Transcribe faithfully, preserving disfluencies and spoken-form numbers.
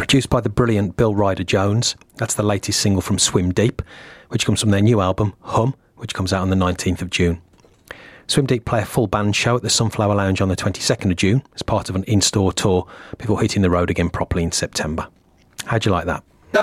Produced by the brilliant Bill Ryder Jones. That's the latest single from Swim Deep, which comes from their new album, Hum, which comes out on the nineteenth of June. Swim Deep play a full band show at the Sunflower Lounge on the twenty-second of June as part of an in-store tour before hitting the road again properly in September. How'd you like that?